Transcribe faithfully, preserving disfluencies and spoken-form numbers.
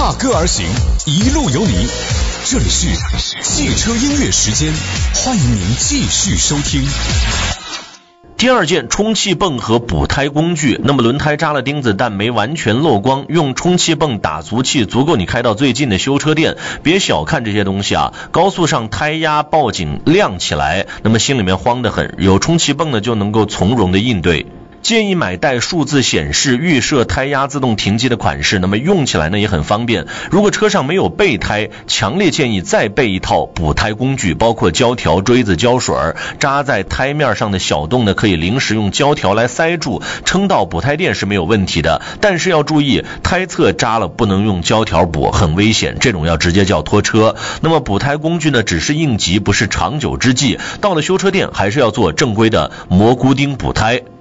踏歌而行，一路有你。这里是汽车音乐时间，欢迎您继续收听。 第二件，充气泵和补胎工具。那么轮胎扎了钉子但没完全漏光，用充气泵打足气足够你开到最近的修车店。别小看这些东西啊，高速上胎压报警亮起来，那么心里面慌得很，有充气泵呢就能够从容的应对。建议买带数字显示预设胎压自动停机的款式，那么用起来呢也很方便。如果车上没有备胎，强烈建议再备一套补胎工具，包括胶条、锥子、胶水，扎在胎面上的小洞呢可以临时用胶条来塞住，撑到补胎店是没有问题的。但是要注意，胎侧扎了不能用胶条补，很危险，这种要直接叫拖车。那么补胎工具呢只是应急，不是长久之计，到了修车店还是要做正规的蘑菇钉补胎。